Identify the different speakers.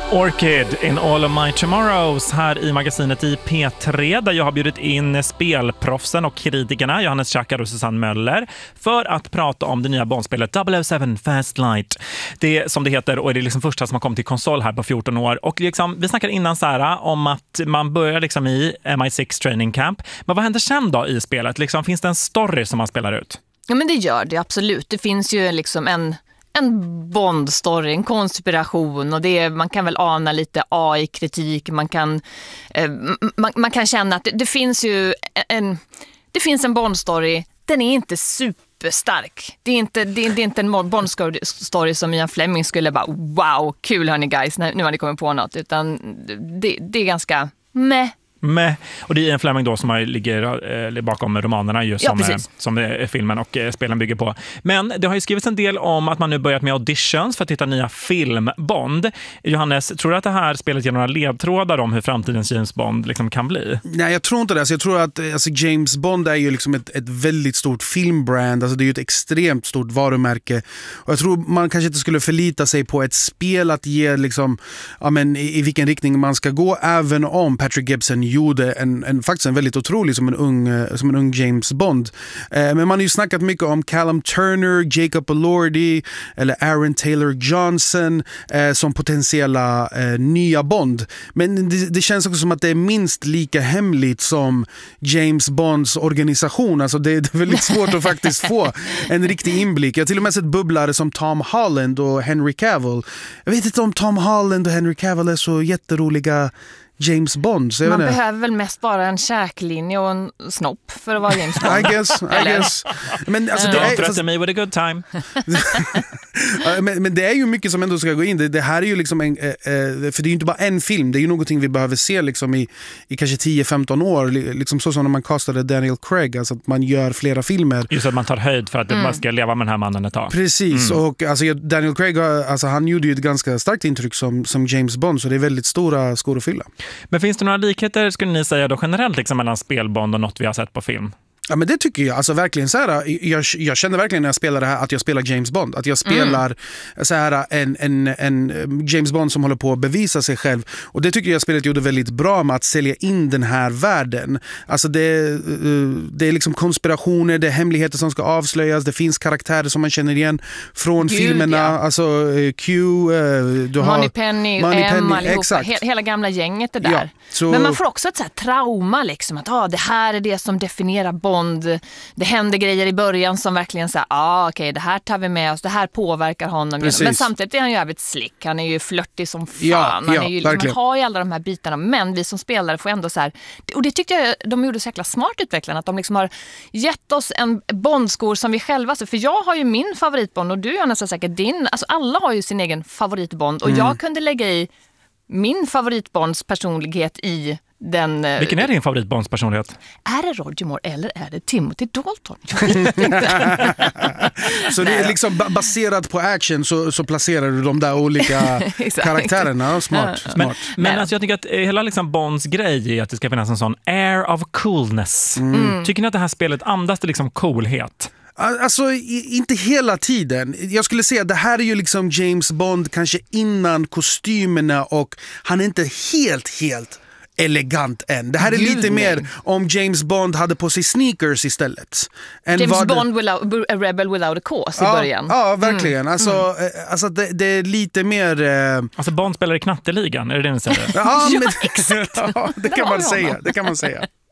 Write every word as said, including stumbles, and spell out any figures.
Speaker 1: Orchid in All of My Tomorrows här i magasinet i P tre, där jag har bjudit in spelproffsen och kritikerna Johannes Tjackar och Susanne Möller för att prata om det nya Bondspelet double oh seven Fast Light. Det som det heter, och det är liksom första som har kommit till konsol här på fjorton år. Och liksom, vi snackade innan Sara om att man börjar liksom i M I sex Training Camp. Men vad händer sen då i spelet? Liksom, finns det en story som man spelar ut?
Speaker 2: Ja, men det gör det absolut. Det finns ju liksom en en Bond-story, en konspiration, och det är, man kan väl ana lite A I-kritik, man kan eh, man, man kan känna att det, det finns ju en det finns en Bond-story, den är inte superstark. Det är inte det är, det är inte en Bond-story som Ian Fleming skulle bara wow, kul hörni guys, nu har ni kommit på något, utan det, det är ganska meh.
Speaker 1: Med. Och det är Ian Fleming då som har, ligger eh, bakom romanerna just
Speaker 2: ja,
Speaker 1: som, eh, som eh, filmen och eh, spelen bygger på. Men det har ju skrivits en del om att man nu börjat med auditions för att hitta nya filmbond. Johannes, tror du att det här spelet ger några ledtrådar om hur framtidens James Bond liksom kan bli?
Speaker 3: Nej, jag tror inte det. Alltså, jag tror att alltså, James Bond är ju liksom ett, ett väldigt stort filmbrand. Alltså, det är ju ett extremt stort varumärke. Och jag tror man kanske inte skulle förlita sig på ett spel att ge liksom, ja, men, i, i vilken riktning man ska gå, även om Patrick Gibson gjorde en, en, faktiskt en väldigt otrolig som en ung, som en ung James Bond. Eh, men man har ju snackat mycket om Callum Turner, Jacob Elordi eller Aaron Taylor Johnson eh, som potentiella eh, nya Bond. Men det, det känns också som att det är minst lika hemligt som James Bonds organisation. Alltså det, det är väldigt svårt att faktiskt få en riktig inblick. Jag har till och med sett bubblare som Tom Holland och Henry Cavill. Jag vet inte om Tom Holland och Henry Cavill är så jätteroliga James Bond. Så
Speaker 2: man behöver väl mest bara en käklinje och en snopp för att vara James Bond.
Speaker 3: I guess, I guess. Men alltså, det är,
Speaker 1: fast, me with a good time.
Speaker 3: men, men det är ju mycket som ändå ska gå in. Det, det här är ju liksom en, eh, för det är ju inte bara en film. Det är ju någonting vi behöver se liksom i, i kanske tio femton år. Liksom så som när man castade Daniel Craig. Alltså att man gör flera filmer.
Speaker 1: Just att man tar höjd för att mm. man ska leva med den här mannen ett tag.
Speaker 3: Precis. Mm. Och alltså, Daniel Craig, alltså, han gjorde ju ett ganska starkt intryck som, som James Bond. Så det är väldigt stora skor att fylla.
Speaker 1: Men finns det några likheter, skulle ni säga då generellt liksom, mellan spelbond och något vi har sett på film?
Speaker 3: Ja, men det tycker jag. Alltså verkligen så här, jag, jag känner verkligen när jag spelar det här att jag spelar James Bond. Att jag spelar mm. så här, en, en, en James Bond som håller på att bevisa sig själv. Och det tycker jag spelet gjorde väldigt bra med att sälja in den här världen. Alltså det, det är liksom konspirationer, det är hemligheter som ska avslöjas. Det finns karaktärer som man känner igen från Gud, filmerna. Ja. Alltså Q, du har
Speaker 2: Moneypenny, M, allihopa. Hela gamla gänget är där. Ja, så... Men man får också ett så här trauma liksom. Att ah, det här är det som definierar Bond. Det händer grejer i början som verkligen säger, ah, okej, okay, det här tar vi med oss, det här påverkar honom. Precis. Men samtidigt är han ju jävligt slick, han är ju flörtig som fan. Ja, han,
Speaker 3: ja,
Speaker 2: är ju, liksom, han har ju alla de här bitarna, men vi som spelare får ändå så här, och det tyckte jag de gjorde så jäkla smart utvecklarna, att de liksom har gett oss en Bondskor som vi själva, för jag har ju min favoritbond och du har nästan säkert din, alltså alla har ju sin egen favoritbond och mm. jag kunde lägga i min favoritbonds personlighet i den...
Speaker 1: Vilken är din favoritbonds personlighet?
Speaker 2: Är det Roger Moore eller är det Timothy Dalton? Jag vet inte.
Speaker 3: Så det är liksom baserat på action så, så placerar du de där olika karaktärerna. Smart. smart.
Speaker 1: Men, men alltså jag tycker att hela liksom Bonds grej är att det ska finnas en sån air of coolness. Mm. Tycker ni att det här spelet andas det liksom coolhet?
Speaker 3: Alltså inte hela tiden. Jag skulle säga att det här är ju liksom James Bond kanske innan kostymerna och han är inte helt, helt elegant än. Det här är Gud, lite nej. mer om James Bond hade på sig sneakers istället.
Speaker 2: James vad Bond det... without, a rebel without a cause i
Speaker 3: ja,
Speaker 2: början.
Speaker 3: Ja, verkligen. Mm. Alltså,
Speaker 2: mm.
Speaker 3: alltså det, det är lite mer... Eh...
Speaker 1: Alltså Bond spelar i knatteligan, är det det ni säger?
Speaker 3: Ja, men...
Speaker 2: ja, exakt.
Speaker 3: ja, det kan man säga. Det kan man säga.